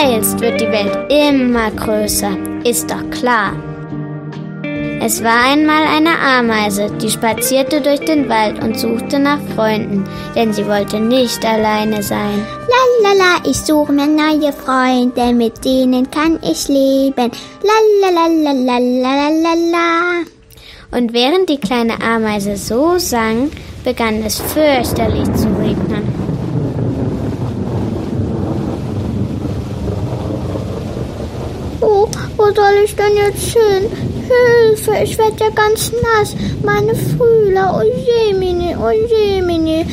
teilst, wird die Welt immer größer, ist doch klar. Es war einmal eine Ameise, die spazierte durch den Wald und suchte nach Freunden, denn sie wollte nicht alleine sein. Lalala, ich suche mir neue Freunde, mit denen kann ich leben. Lalalalalalalalala. Und während die kleine Ameise so sang, begann es fürchterlich zu regnen. Oh, wo soll ich denn jetzt hin? Hilfe, ich werde ja ganz nass. Meine Fühler, oh Jemine, oh Jemine.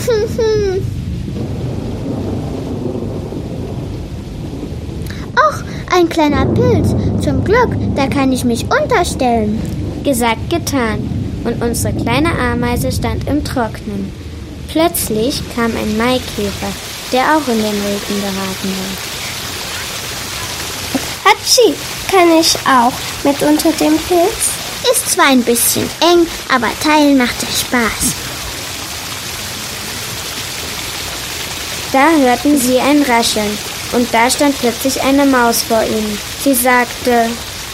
Ach, ein kleiner Pilz. Zum Glück, da kann ich mich unterstellen. Gesagt, getan. Und unsere kleine Ameise stand im Trocknen. Plötzlich kam ein Maikäfer, der auch in den Regen geraten war. Hatschi, kann ich auch mit unter dem Pilz? Ist zwar ein bisschen eng, aber teilen macht ja Spaß. Da hörten sie ein Rascheln und da stand plötzlich eine Maus vor ihnen. Sie sagte: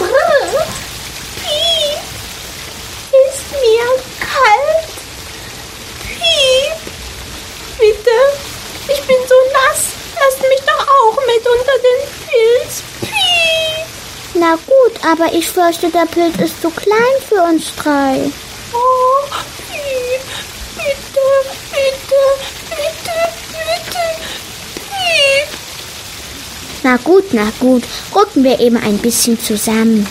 Piep, ist mir kalt. Piep, bitte, ich bin so nass. Lasst mich doch auch mit unter den Pilz. Piep. Na gut, aber ich fürchte, der Pilz ist zu klein für uns drei. Oh, Piep, bitte, bitte, bitte, bitte, Piep. Na gut, rücken wir eben ein bisschen zusammen.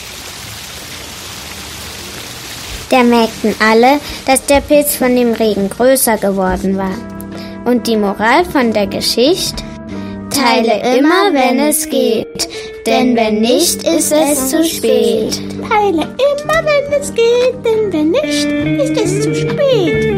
Da merkten alle, dass der Pilz von dem Regen größer geworden war. Und die Moral von der Geschichte: Teile immer, wenn es geht, denn wenn nicht, ist es zu spät. Teile immer, wenn es geht, denn wenn nicht, ist es zu spät.